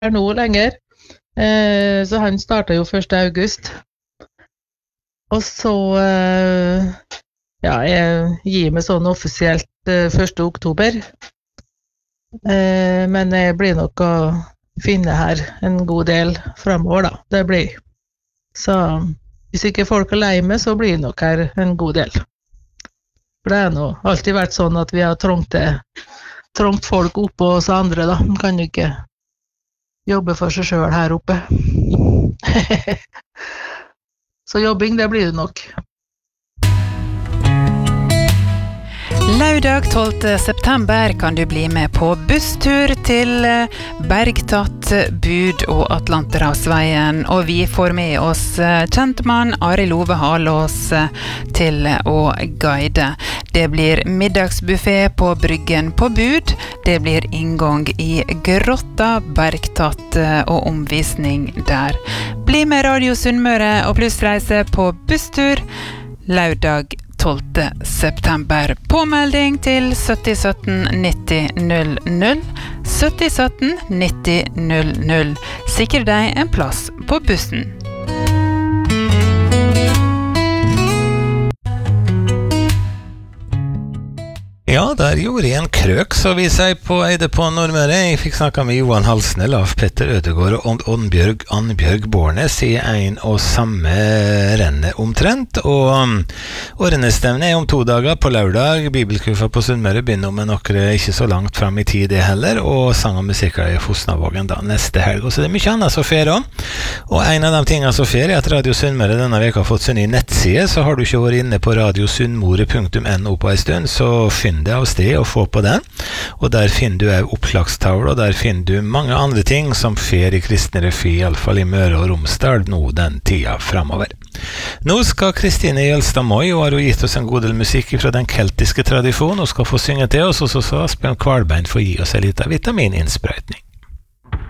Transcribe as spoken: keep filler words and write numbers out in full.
her nå lenger. Eh, så han startet jo første august. Og så eh, ja, jeg gir meg sånn offisielt eh, første oktober. Eh, men jeg blir nok å finne her en god del fremover, da. Det blir. Så hvis ikke folk er lei meg, så blir det nok her en god del. For det har nå alltid vært sånn at vi har trångt, trångt folk oppå oss andre, da. Man kan jo ikke jobbe for seg selv her oppe. Så jobbing, det blir det nok. Lørdag tolvte september kan du bli med på busstur til Bergtatt, Bud og Atlanterhavsveien, og vi får med oss kjentmann Arild Ove Halås til å guide. Det blir middagsbuffet på Bryggen på Bud, det blir inngang i Grotta, Bergtatt og omvisning der. Bli med Radio Sunnmøre og plussreise på busstur lørdag tolvte september. Påmelding til sytti sytten nitti null null. sytti sytten nitti null null. Sikre deg en plass på bussen. Ja, der gjorde jeg en krøk, så vi sier på Eide på Nordmøre. Jeg fikk snakket med Johan Halsne, Laf Petter Ødegård og Annbjørg, Annbjørg Bornes i en og samme renne omtrent. Og årenestevne er om to dager på lørdag. Bibelkurva på Sunnmøre begynner med noe ikke så langt frem i tid det heller, og sang og musikker i Fosnavågen da neste helg. Og så det er mye annet som fer også. Og en av de tingene som fer er at Radio Sunnmøre denne veka har fått sin nye nettside, så har du ikke vært inne på radiosunnmore punktum no på en stund, så finn det av sted og få på den. Og der finner du en oppslagstavle, og der finner du mange andre ting som fer i kristne revy, i alle fall i Møre og Romsdal, nå den tida fremover. Nå skal Kristine Jølstad Moi, og har hun gitt oss en god del musikk fra den keltiske tradisjonen, og skal få synge til oss, og så skal Asbjørn Kvalbein få gi oss en liten vitamininnsprøytning.